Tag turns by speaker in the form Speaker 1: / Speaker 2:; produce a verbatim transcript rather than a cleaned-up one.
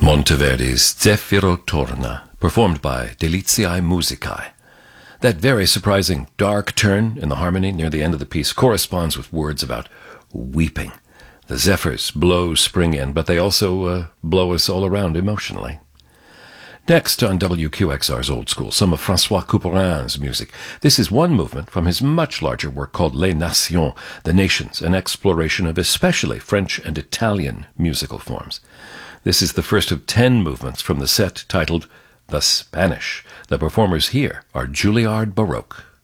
Speaker 1: Monteverdi's Zeffiro Torna, performed by Deliziae Musicae. That very surprising dark turn in the harmony near the end of the piece corresponds with words about weeping. The zephyrs blow spring in, but they also uh, blow us all around emotionally. Next on W Q X R's Old School, some of François Couperin's music. This is one movement from his much larger work called Les Nations, The Nations, an exploration of especially French and Italian musical forms. This is the first of ten movements from the set titled The Spanish. The performers here are Juilliard Baroque.